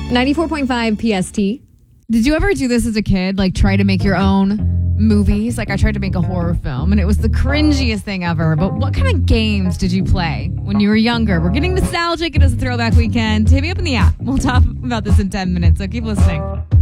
94.5 PST. Did you ever do this as a kid? Like try to make your own movies? Like I tried to make a horror film and it was the cringiest thing ever. But what kind of games did you play when you were younger? We're getting nostalgic. It is a throwback weekend. Hit me up in the app. We'll talk about this in 10 minutes. So keep listening.